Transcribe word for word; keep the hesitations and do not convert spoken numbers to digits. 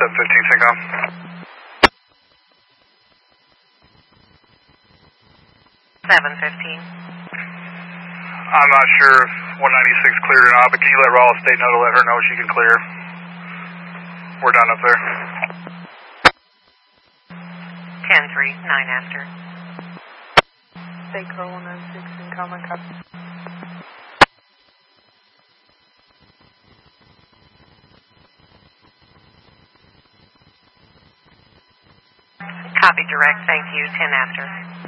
seven fifteen Syncom. seven fifteen. I'm not sure if one ninety-six cleared or not, but can you let Raleigh State know to let her know she can clear? We're done up there. ten three, nine after. State Car one ninety-six in common copy. Copy direct, thank you, ten after.